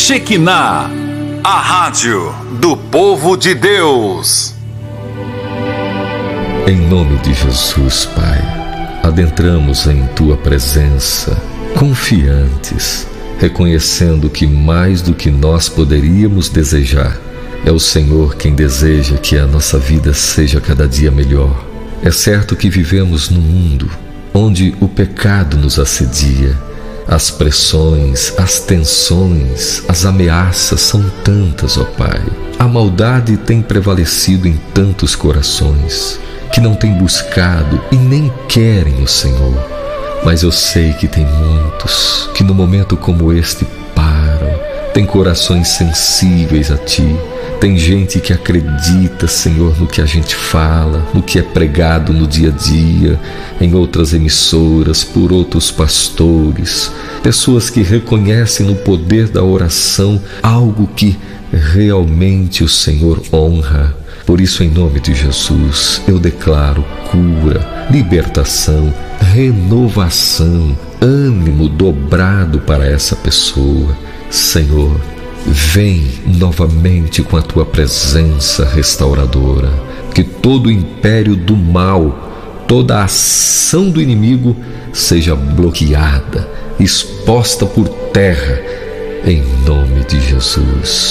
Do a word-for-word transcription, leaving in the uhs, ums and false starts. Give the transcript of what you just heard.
Shekinah, a rádio do povo de Deus. Em nome de Jesus, Pai, adentramos em Tua presença, confiantes, reconhecendo que mais do que nós poderíamos desejar, é o Senhor quem deseja que a nossa vida seja cada dia melhor. É certo que vivemos num mundo onde o pecado nos assedia. As pressões, as tensões, as ameaças são tantas, ó Pai. A maldade tem prevalecido em tantos corações que não têm buscado e nem querem o Senhor. Mas eu sei que tem muitos que no momento como este param, têm corações sensíveis a Ti. Tem gente que acredita, Senhor, no que a gente fala, no que é pregado no dia a dia, em outras emissoras, por outros pastores. Pessoas que reconhecem no poder da oração algo que realmente o Senhor honra. Por isso, em nome de Jesus, eu declaro cura, libertação, renovação, ânimo dobrado para essa pessoa. Senhor, vem novamente com a Tua presença restauradora. Que todo o império do mal, toda a ação do inimigo seja bloqueada, exposta por terra, em nome de Jesus.